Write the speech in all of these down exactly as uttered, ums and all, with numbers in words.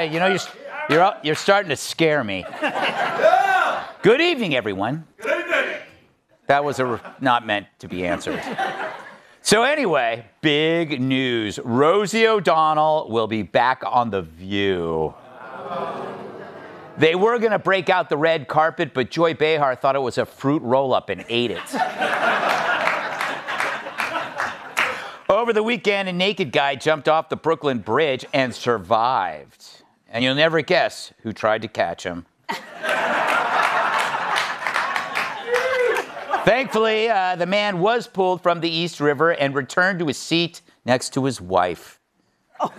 right, you know, you're, you're, you're starting to scare me. Good evening, everyone. Good evening. That was a, not meant to be answered. So anyway, big news. Rosie O'Donnell will be back on The View. They were going to break out the red carpet, but Joy Behar thought it was a fruit roll-up and ate it. Over the weekend, a naked guy jumped off the Brooklyn Bridge and survived. And you'll never guess who tried to catch him. Thankfully, uh, the man was pulled from the East River and returned to his seat next to his wife. Oh.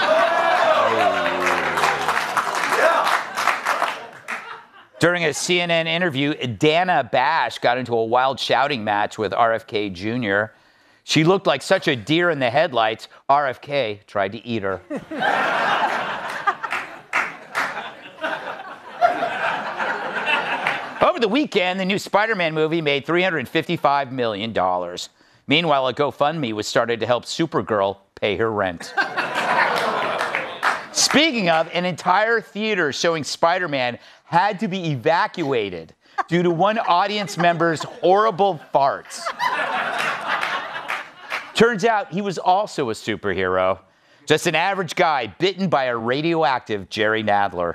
During a C N N interview, Dana Bash got into a wild shouting match with R F K Junior She looked like such a deer in the headlights, R F K tried to eat her. Over the weekend, the new Spider-Man movie made three hundred fifty-five million dollars. Meanwhile, a GoFundMe was started to help Supergirl pay her rent. Speaking of, an entire theater showing Spider-Man had to be evacuated due to one audience member's horrible farts. Turns out he was also a superhero, just an average guy bitten by a radioactive Jerry Nadler.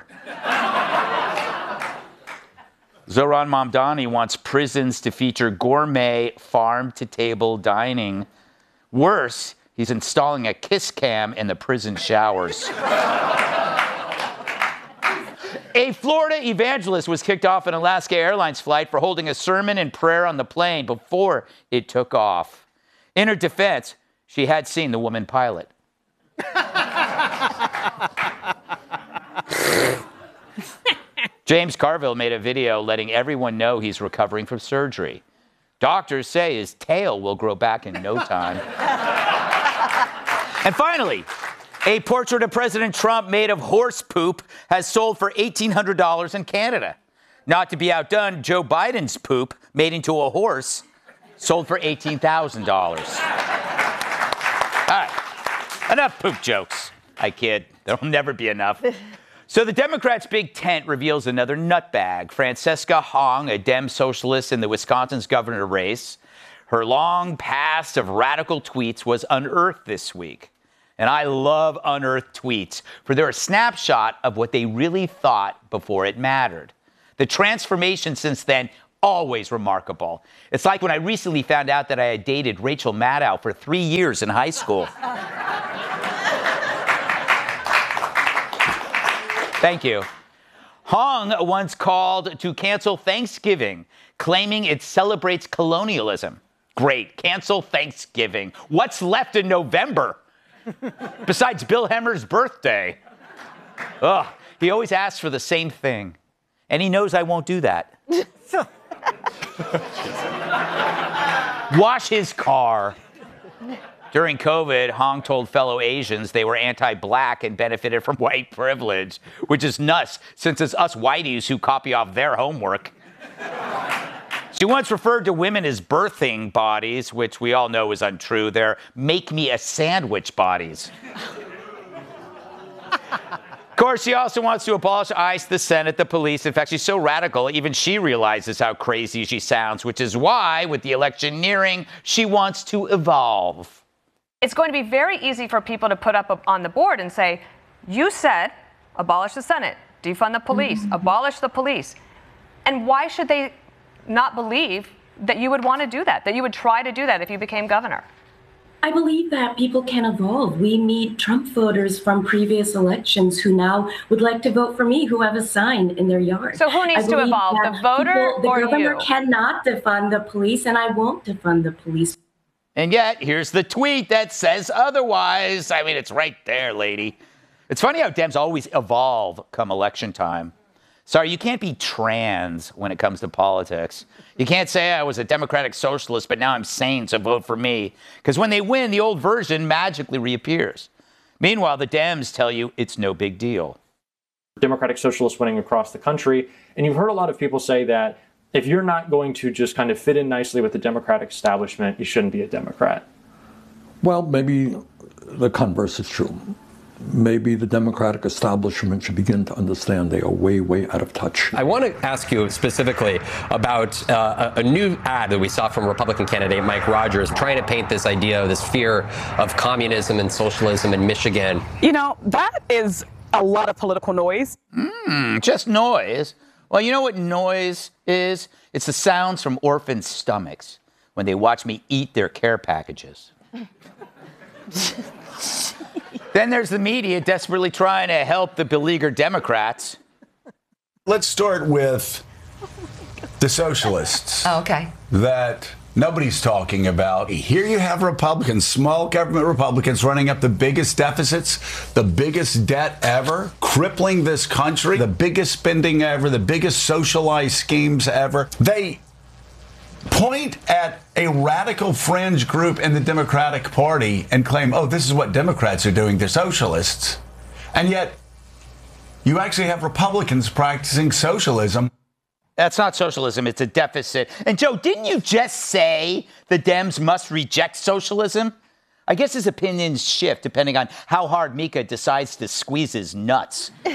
Zohran Mamdani wants prisons to feature gourmet farm-to-table dining. Worse, he's installing a kiss cam in the prison showers. A Florida evangelist was kicked off an Alaska Airlines flight for holding a sermon and prayer on the plane before it took off. In her defense, she had seen the woman pilot. James Carville made a video letting everyone know he's recovering from surgery. Doctors say his tail will grow back in no time. And finally, a portrait of President Trump made of horse poop has sold for eighteen hundred dollars in Canada. Not to be outdone, Joe Biden's poop, made into a horse, sold for eighteen thousand dollars. All right, enough poop jokes. I kid. There'll never be enough. So the Democrats' big tent reveals another nutbag. Francesca Hong, a Dem socialist in the Wisconsin's governor race. Her long past of radical tweets was unearthed this week. And I love unearthed tweets, for they're a snapshot of what they really thought before it mattered. The transformation since then, always remarkable. It's like when I recently found out that I had dated Rachel Maddow for three years in high school. Thank you. Hong once called to cancel Thanksgiving, claiming it celebrates colonialism. Great, cancel Thanksgiving. What's left in November? Besides Bill Hemmer's birthday. Ugh, he always asks for the same thing. And he knows I won't do that. Wash his car. During COVID, Hong told fellow Asians they were anti-black and benefited from white privilege, which is nuts since it's us whiteys who copy off their homework. She once referred to women as birthing bodies, which we all know is untrue. They're make-me-a-sandwich bodies. Of course, she also wants to abolish ICE, the Senate, the police. In fact, she's so radical, even she realizes how crazy she sounds, which is why, with the election nearing, she wants to evolve. It's going to be very easy for people to put up on the board and say, you said abolish the Senate, defund the police, mm-hmm. abolish the police. And why should they not believe that you would want to do that, that you would try to do that if you became governor? I believe that people can evolve. We meet Trump voters from previous elections who now would like to vote for me, who have a sign in their yard. So who needs to evolve, the voter people, or you? The governor cannot defund the police, and I won't defund the police. And yet, here's the tweet that says otherwise. I mean, it's right there, lady. It's funny how Dems always evolve come election time. Sorry, you can't be trans when it comes to politics. You can't say I was a Democratic socialist, but now I'm sane, so vote for me. Because when they win, the old version magically reappears. Meanwhile, the Dems tell you it's no big deal. Democratic socialists winning across the country. And you've heard a lot of people say that if you're not going to just kind of fit in nicely with the Democratic establishment, you shouldn't be a Democrat. Well, maybe the converse is true. maybe the Democratic establishment should begin to understand they are way, way out of touch. I want to ask you specifically about uh, a, a new ad that we saw from Republican candidate Mike Rogers trying to paint this idea of this fear of communism and socialism in Michigan. You know, that is a lot of political noise. Mm, just noise. Well, you know what noise is? It's the sounds from orphans' stomachs when they watch me eat their care packages. Then there's the media desperately trying to help the beleaguered Democrats. Let's start with the socialists. Oh, okay. That nobody's talking about. Here you have Republicans, small government Republicans, running up the biggest deficits, the biggest debt ever, crippling this country, the biggest spending ever, the biggest socialized schemes ever. They point at a radical fringe group in the Democratic Party and claim, oh, this is what Democrats are doing. They're socialists. And yet you actually have Republicans practicing socialism. That's not socialism. It's a deficit. And Joe, didn't you just say the Dems must reject socialism? I guess his opinions shift depending on how hard Mika decides to squeeze his nuts. Thank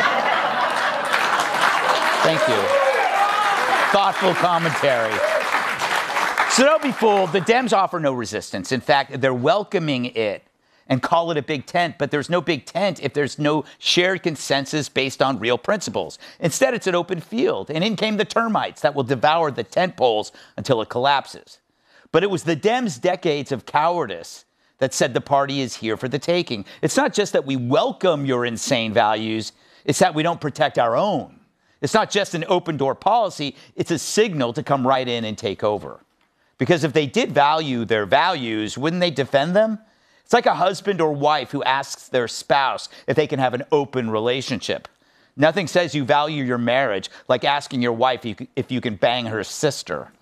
you. Thoughtful commentary. So don't be fooled. The Dems offer no resistance. In fact, they're welcoming it and call it a big tent. But there's no big tent if there's no shared consensus based on real principles. Instead, it's an open field. And in came the termites that will devour the tent poles until it collapses. But it was the Dems' decades of cowardice that said the party is here for the taking. It's not just that we welcome your insane values. It's that we don't protect our own. It's not just an open door policy. It's a signal to come right in and take over. Because if they did value their values, wouldn't they defend them? It's like a husband or wife who asks their spouse if they can have an open relationship. Nothing says you value your marriage like asking your wife if you can bang her sister.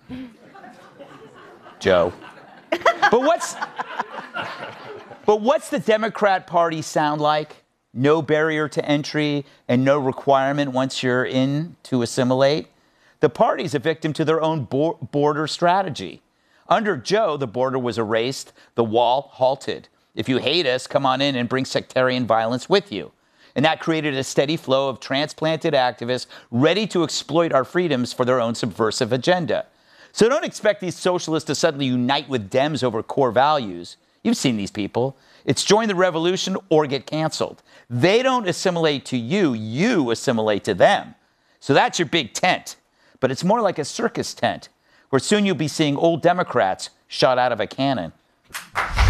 Joe. But what's, but what's the Democrat Party sound like? No barrier to entry and no requirement once you're in to assimilate? The party's a victim to their own bo- border strategy. Under Joe, the border was erased, the wall halted. If you hate us, come on in and bring sectarian violence with you. And that created a steady flow of transplanted activists ready to exploit our freedoms for their own subversive agenda. So don't expect these socialists to suddenly unite with Dems over core values. You've seen these people. It's join the revolution or get canceled. They don't assimilate to you, you assimilate to them. So that's your big tent. But it's more like a circus tent, where soon you'll be seeing old Democrats shot out of a cannon.